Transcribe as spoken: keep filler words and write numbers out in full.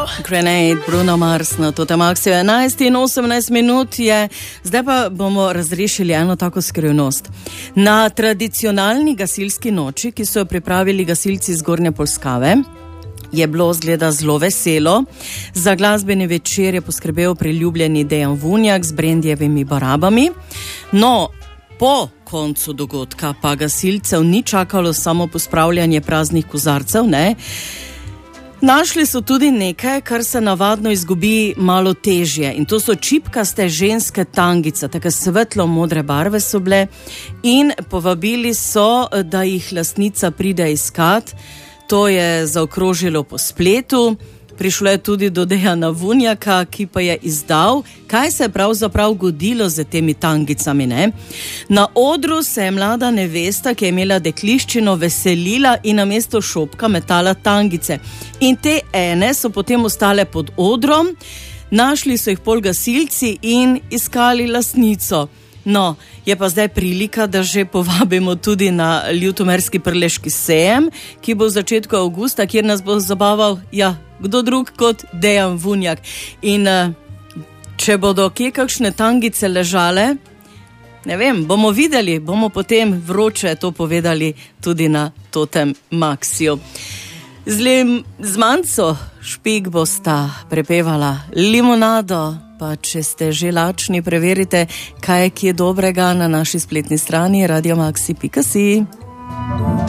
Grenade, Bruno Mars na Totem Maxiju. enajst in osemnajst minut je. Zdaj pa bomo razrešili eno tako skrivnost. Na tradicionalni gasilski noči, ki so jo pripravili gasilci iz Gornje Polskave, je bilo zgleda zelo veselo. Za glasbeni večer je poskrbel priljubljeni Dejan Vunjak z Brendijevimi barabami. No, po koncu dogodka pa gasilcev ni čakalo samo pospravljanje praznih kozarcev, ne? Našli so tudi nekaj, kar se navadno izgubi malo težje, in to so čipkaste ženske tangice, tako svetlo modre barve so bile, in povabili so, da jih lastnica pride iskat. To je zaokrožilo po spletu. Prišlo je tudi do Dejana Vunjaka, ki pa je izdal, kaj se je pravzaprav godilo z temi tangicami, ne? Na odru se je mlada nevesta, ki je imela dekliščino, veselila in namesto šopka metala tangice. In te ene so potem ostale pod odrom, našli so jih pol gasilci in iskali lastnico. No, je pa zdaj prilika, da že povabimo tudi na Ljutomerski prleški sejem, ki bo v začetku avgusta, kjer nas bo zabaval, ja, kdo drug kot Dejan Vunjak. In uh, če bodo kje kakšne tangice ležale, ne vem, bomo videli, bomo potem vroče to povedali tudi na Totem Maxiju. Z, lim, z Manco Špik bosta prepevala Limonado, pa če ste že lačni, preverite, kaj je kje dobrega na naši spletni strani radio maxi pika si.